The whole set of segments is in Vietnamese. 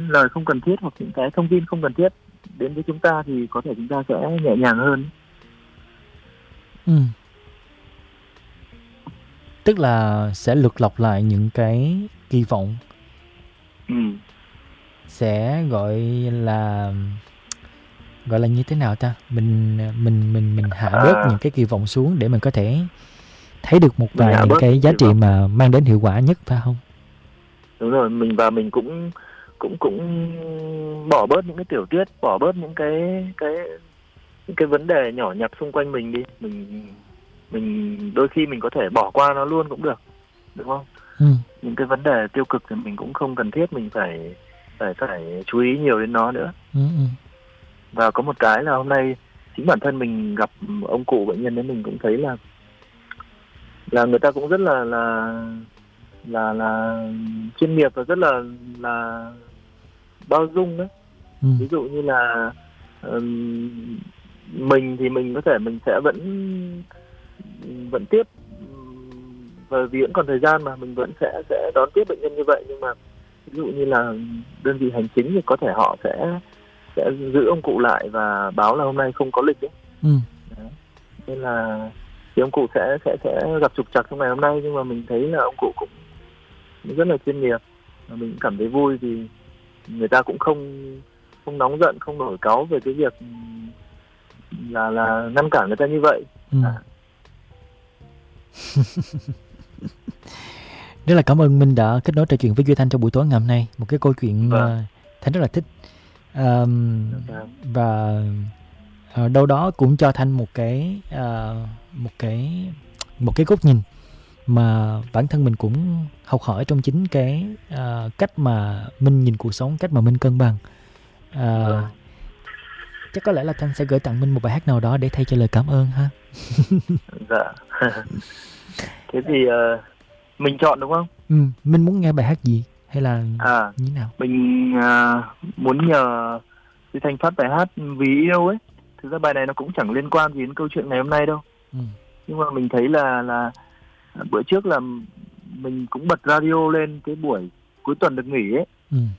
lời không cần thiết hoặc những cái thông tin không cần thiết đến với chúng ta thì có thể chúng ta sẽ nhẹ nhàng hơn. Tức là sẽ lược lọc lại những cái kỳ vọng, sẽ gọi là như thế nào ta, mình hạ bớt những cái kỳ vọng xuống để mình có thể thấy được một vài những cái giá trị mà mang đến hiệu quả nhất, phải không? Đúng rồi, mình cũng bỏ bớt những cái tiểu tiết, bỏ bớt những cái vấn đề nhỏ nhặt xung quanh mình đi. Mình đôi khi mình có thể bỏ qua nó luôn cũng được, đúng không? Những cái vấn đề tiêu cực thì mình cũng không cần thiết mình phải chú ý nhiều đến nó nữa. Và có một cái là hôm nay chính bản thân mình gặp ông cụ bệnh nhân đấy, mình cũng thấy là người ta cũng rất là chuyên nghiệp và rất là bao dung đấy. Ví dụ như là mình thì mình có thể mình sẽ vẫn tiếp, và vì vẫn còn thời gian mà mình vẫn sẽ đón tiếp bệnh nhân như vậy. Nhưng mà ví dụ như là đơn vị hành chính thì có thể họ sẽ giữ ông cụ lại và báo là hôm nay không có lịch đấy. Nên là thì ông cụ sẽ gặp trục trặc trong ngày hôm nay, nhưng mà mình thấy là ông cụ cũng rất là chuyên nghiệp và mình cũng cảm thấy vui vì người ta cũng không nóng giận, không nổi cáu về cái việc là ngăn cản người ta như vậy. Rất là cảm ơn Minh đã kết nối trò chuyện với Duy Thanh trong buổi tối ngày hôm nay. Một cái câu chuyện Thanh rất là thích, và đâu đó cũng cho Thanh một cái góc nhìn mà bản thân mình cũng học hỏi trong chính cái cách mà Minh nhìn cuộc sống, cách mà Minh cân bằng. Chắc có lẽ là Thanh sẽ gửi tặng Minh một bài hát nào đó để thay cho lời cảm ơn ha. Dạ. Thế thì mình chọn đúng không? Minh muốn nghe bài hát gì hay là như thế nào? Mình muốn nhờ Duy Thanh phát bài hát Vì Yêu ấy. Thực ra bài này nó cũng chẳng liên quan gì đến câu chuyện ngày hôm nay đâu. Nhưng mà mình thấy là bữa trước là mình cũng bật radio lên cái buổi cuối tuần được nghỉ ấy.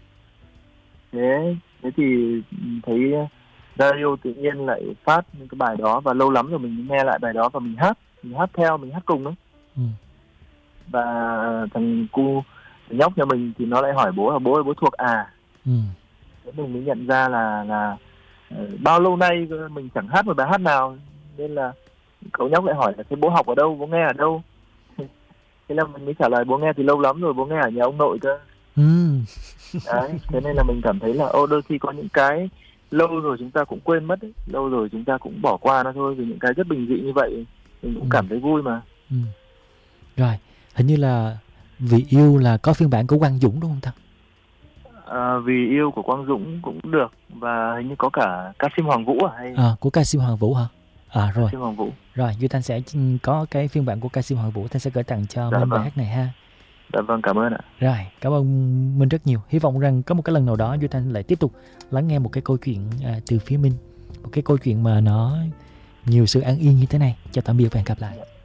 Thế thì thấy radio tự nhiên lại phát những cái bài đó, và lâu lắm rồi mình nghe lại bài đó và mình hát theo, mình hát cùng ấy. Và thằng nhóc nhà mình thì nó lại hỏi bố là bố ơi, bố thuộc Thế mình mới nhận ra là bao lâu nay mình chẳng hát một bài hát nào, nên là cậu nhóc lại hỏi là thế bố học ở đâu, bố nghe ở đâu? Thế là mình mới trả lời bố nghe thì lâu lắm rồi, bố nghe ở nhà ông nội cơ. Đấy, thế nên là mình cảm thấy là đôi khi có những cái lâu rồi chúng ta cũng quên mất ấy. Lâu rồi chúng ta cũng bỏ qua nó thôi, vì những cái rất bình dị như vậy mình cũng cảm thấy vui mà. Rồi, hình như là Vì Yêu là có phiên bản của Quang Dũng đúng không ta? Vì Yêu của Quang Dũng cũng được, và hình như có cả ca sĩ Hoàng Vũ hay? Của ca sĩ Hoàng Vũ hả? Rồi. Ca sĩ Hoàng Vũ. Rồi, Duy Thanh sẽ có cái phiên bản của ca sĩ Hoàng Vũ, Thanh sẽ gửi tặng cho Minh bài hát này ha. Dạ vâng, cảm ơn ạ. Rồi, cảm ơn Minh rất nhiều. Hy vọng rằng có một cái lần nào đó Duy Thanh lại tiếp tục lắng nghe một cái câu chuyện từ phía Minh, một cái câu chuyện mà nó nhiều sự an yên như thế này. Chào tạm biệt và hẹn gặp lại.